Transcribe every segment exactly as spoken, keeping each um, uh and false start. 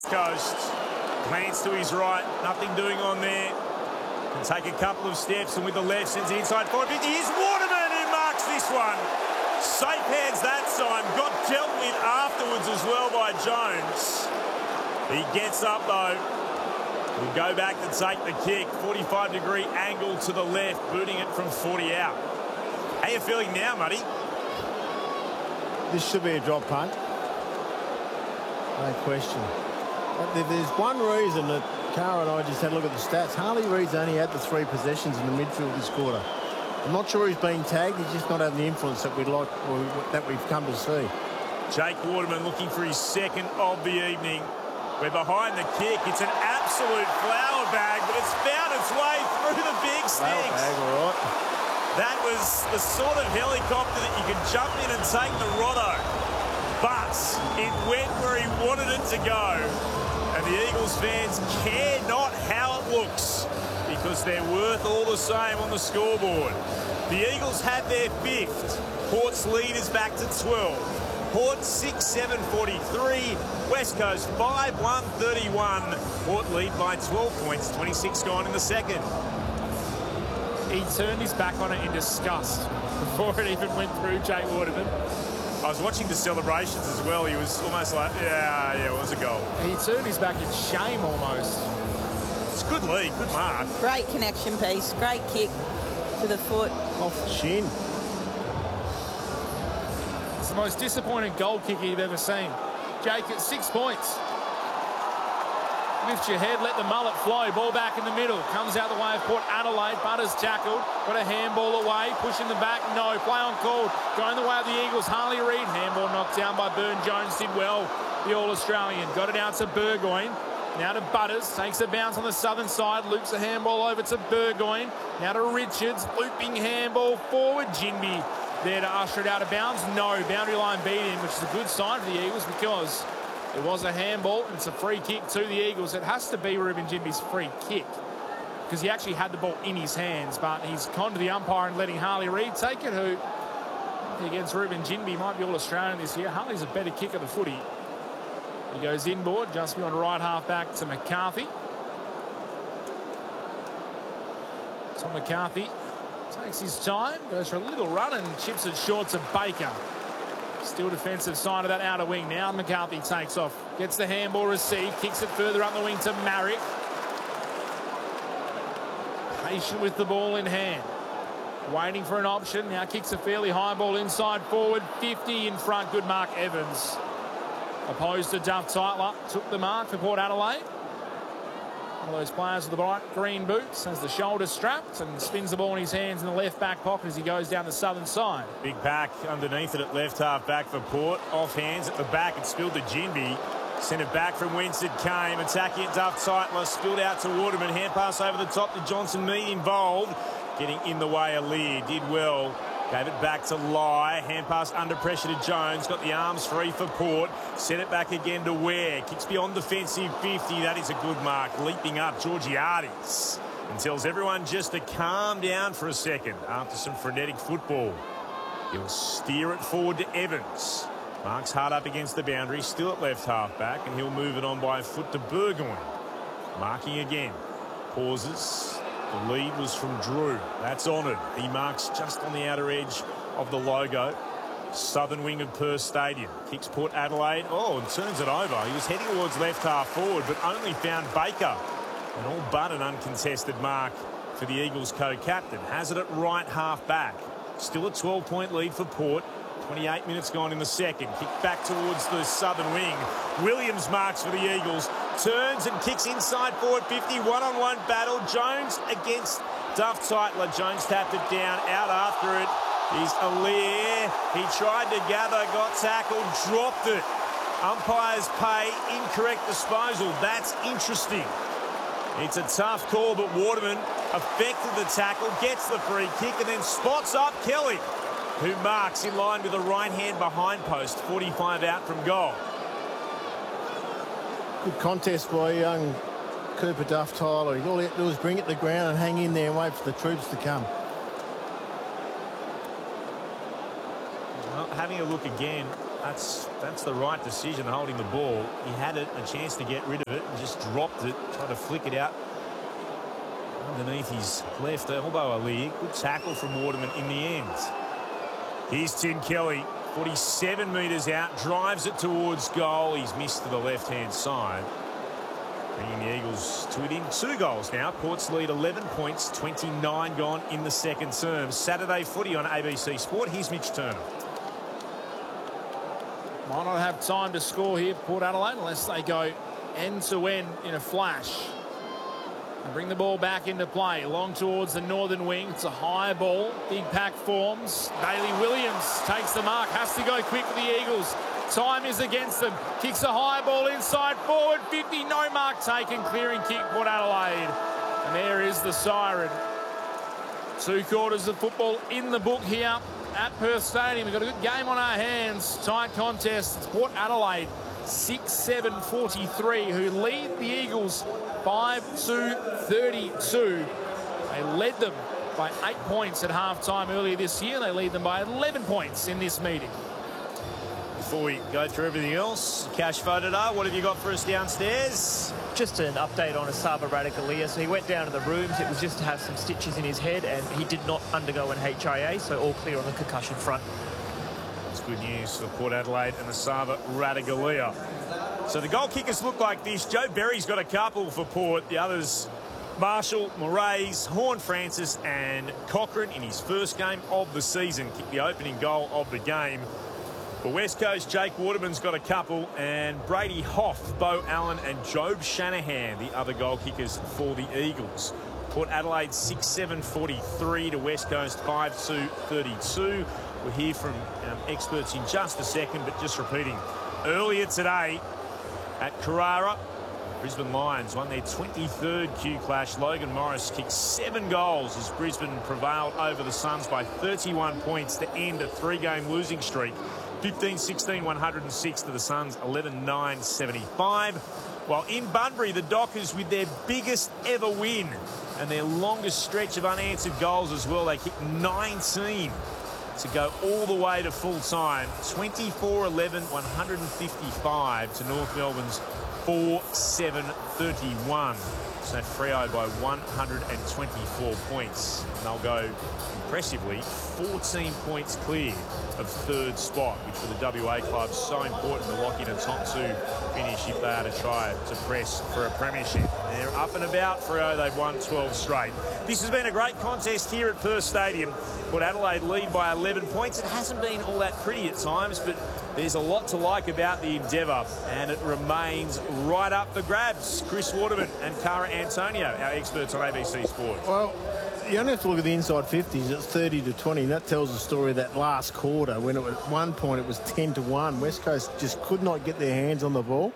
Coast. Glance to his right. Nothing doing on there. Can take a couple of steps and with the left sends it inside forward fifty. Here's Waterman who marks this one. Safe hands that time. Got dealt with afterwards as well by Jones. He gets up though. Will go back to take the kick. forty-five degree angle to the left, booting it from forty out. How you feeling now, Muddy? This should be a drop punt. No question. But there's one reason that Cara and I just had a look at the stats. Harley Reid's only had the three possessions in the midfield this quarter. I'm not sure he's being tagged. He's just not having the influence that we'd like, or that we've come to see. Jake Waterman looking for his second of the evening. We're behind the kick. It's an absolute flower bag, but it's found its way through the big sticks. Flower bag, all right. That was the sort of helicopter that you could jump in and take the Rotto. But it went where he wanted it to go. And the Eagles fans care not how it looks because they're worth all the same on the scoreboard. The Eagles had their fifth. Port's lead is back to twelve. Port six seven forty-three. West Coast five one thirty-one. Port lead by twelve points. twenty-six gone in the second. He turned his back on it in disgust before it even went through Jake Waterman. I was watching the celebrations as well. He was almost like, yeah, yeah, it was a goal. He turned his back in shame almost. It's a good lead, good mark. Great connection piece, great kick to the foot. Off the shin. It's the most disappointing goal kick you've ever seen. Jake at six points. Lift your head, let the mullet flow. Ball back in the middle. Comes out the way of Port Adelaide. Butters tackled. Got a handball away. Pushing them back. No. Play on called. Going the way of the Eagles. Harley Reid. Handball knocked down by Burn Jones. Did well. The All-Australian. Got it out to Burgoyne. Now to Butters. Takes a bounce on the southern side. Loops the handball over to Burgoyne. Now to Richards. Looping handball forward. Jinby there to usher it out of bounds. No. Boundary line beat in, which is a good sign for the Eagles because it was a handball, and it's a free kick to the Eagles. It has to be Ruben Jinby's free kick because he actually had the ball in his hands, but he's gone to the umpire and letting Harley Reid take it, who against Ruben Jinby might be All-Australian this year. Harley's a better kick of the footy. He goes inboard, just beyond right half back to McCarthy. Tom McCarthy takes his time, goes for a little run and chips it short to Baker. Still defensive side of that outer wing. Now McCarthy takes off. Gets the handball received. Kicks it further up the wing to Marrick. Patient with the ball in hand. Waiting for an option. Now kicks a fairly high ball inside forward. fifty in front. Good mark, Evans. Opposed to Duff Tytler. Took the mark for Port Adelaide. One of those players with the bright green boots has the shoulder strapped and spins the ball in his hands in the left back pocket as he goes down the southern side. Big pack underneath it at left half back for Port. Off hands at the back. It spilled to Jinby. Sent it back from whence it came. Attacking it, Duff Tytler. Spilled out to Waterman. Hand pass over the top to Johnson. Mead involved. Getting in the way of Lear. Did well. Gave it back to Lai. Hand pass under pressure to Jones. Got the arms free for Port. Sent it back again to Ware. Kicks beyond defensive fifty. That is a good mark. Leaping up, Georgiades. And tells everyone just to calm down for a second after some frenetic football. He'll steer it forward to Evans. Marks hard up against the boundary. Still at left half back. And he'll move it on by a foot to Burgoyne. Marking again. Pauses. The lead was from Drew. That's honoured. He marks just on the outer edge of the logo. Southern wing of Perth Stadium. Kicks Port Adelaide. Oh, and turns it over. He was heading towards left half forward, but only found Baker. And all but an uncontested mark for the Eagles co-captain. Has it at right half back. Still a twelve point lead for Port. twenty-eight minutes gone in the second. Kick back towards the southern wing. Williams marks for the Eagles. Turns and kicks inside forward fifty. One-on-one battle. Jones against Duff Tytler. Jones tapped it down. Out after it is Alier. He tried to gather, got tackled, dropped it. Umpires pay incorrect disposal. That's interesting. It's a tough call, but Waterman effected the tackle, gets the free kick, and then spots up Kelly, who marks in line with the right hand behind post. forty-five out from goal. Good contest by young Cooper Duff Tyler. All he had to do was bring it to the ground and hang in there and wait for the troops to come. Well, having a look again That's that's the right decision, holding the ball. He had it, a chance to get rid of it, and just dropped it, tried to flick it out underneath his left elbow. Ali, good tackle from Waterman in the end. Here's Tim Kelly, forty-seven metres out, drives it towards goal. He's missed to the left-hand side, bringing the Eagles to within two goals now. Port's lead eleven points, twenty-nine gone in the second term. Saturday footy on A B C Sport. Here's Mitch Turner. Might not have time to score here, Port Adelaide, unless they go end-to-end in a flash. And bring the ball back into play, long towards the northern wing. It's a high ball, big pack forms. Bailey Williams takes the mark, has to go quick for the Eagles. Time is against them. Kicks a high ball inside, forward fifty, no mark taken. Clearing kick, Port Adelaide. And there is the siren. Two quarters of football in the book here at Perth Stadium. We've got a good game on our hands. Tight contest. It's Port Adelaide six seven forty-three who lead the Eagles five two thirty-two. They led them by eight points at half-time earlier this year. They lead them by eleven points in this meeting. Before we go through everything else, Cash Fodada, what have you got for us downstairs? Just an update on Asava Radikalia. So he went down to the rooms. It was just to have some stitches in his head, and he did not undergo an H I A, so all clear on the concussion front. That's good news for Port Adelaide and Asava Radikalia. So the goal kickers look like this. Joe Berry's got a couple for Port. The others, Marshall, Moraes, Horne-Francis and Cochrane in his first game of the season kicked the opening goal of the game. For West Coast, Jake Waterman's got a couple, and Brady Hoff, Bo Allen and Job Shanahan, the other goal kickers for the Eagles. Port Adelaide six seven forty-three to West Coast five two thirty-two. We'll hear from um, experts in just a second, but just repeating. Earlier today at Carrara, Brisbane Lions won their twenty-third Q Clash. Logan Morris kicked seven goals as Brisbane prevailed over the Suns by thirty-one points to end a three-game losing streak. fifteen sixteen one oh six to the Suns, eleven nine seventy-five. While in Bunbury, the Dockers with their biggest ever win and their longest stretch of unanswered goals as well. They kicked nineteen to go all the way to full time. twenty-four eleven one fifty-five to North Melbourne's four seven thirty-one. So Freo by one hundred twenty-four points. And they'll go impressively fourteen points clear of third spot, which for the W A club is so important to lock in a top two finish if they are to try to press for a premiership. They're up and about. Freo, they've won twelve straight. This has been a great contest here at Perth Stadium. Port Adelaide lead by eleven points. It hasn't been all that pretty at times, but there's a lot to like about the endeavour, and it remains right up for grabs. Chris Waterman and Cara Antonio, our experts on A B C Sport. Well, you only have to look at the inside fifties. It's thirty to twenty, and that tells the story of that last quarter when it was, at one point it was ten to one. West Coast just could not get their hands on the ball.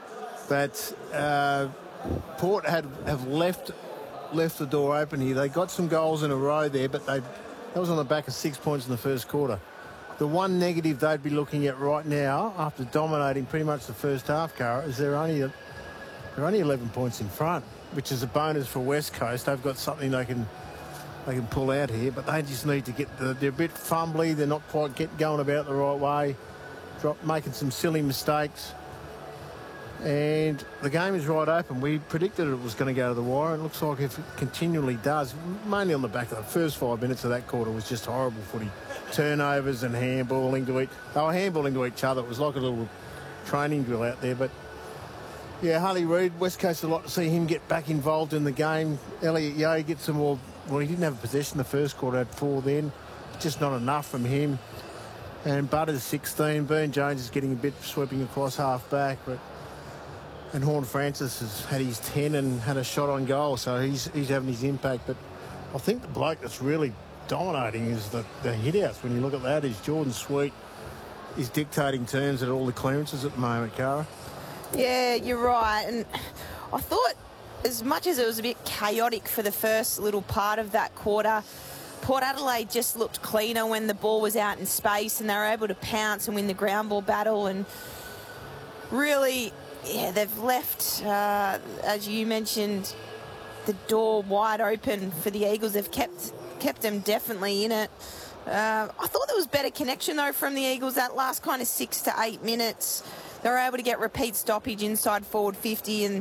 But uh, Port had have left left the door open here. They got some goals in a row there, but they that was on the back of six points in the first quarter. The one negative they'd be looking at right now, after dominating pretty much the first half, Cara, is they're only they're only eleven points in front, which is a bonus for West Coast. They've got something they can they can pull out here, but they just need to get the, they're a bit fumbly. They're not quite get going about the right way, drop making some silly mistakes. And the game is right open. We predicted it was going to go to the wire, and it looks like if it continually does, mainly on the back of the first five minutes of that quarter was just horrible footy. Turnovers and handballing to each, they were handballing to each other. It was like a little training drill out there. But yeah, Harley Reid, West Coast, a lot to see him get back involved in the game. Elliot Yeo gets some more, well, he didn't have a possession the first quarter, had four then. Just not enough from him. And Butters sixteen. Burn Jones is getting a bit sweeping across half back, but and Horne-Francis has had his ten and had a shot on goal, so he's he's having his impact. But I think the bloke that's really dominating is the, the hit-outs. When you look at that, is Jordan Sweet is dictating terms at all the clearances at the moment, Cara. Yeah, you're right. And I thought as much as it was a bit chaotic for the first little part of that quarter, Port Adelaide just looked cleaner when the ball was out in space and they were able to pounce and win the ground ball battle. And really, yeah, they've left, uh, as you mentioned, the door wide open for the Eagles. They've kept kept them definitely in it. Uh, I thought there was better connection, though, from the Eagles that last kind of six to eight minutes. They were able to get repeat stoppage inside forward fifty, and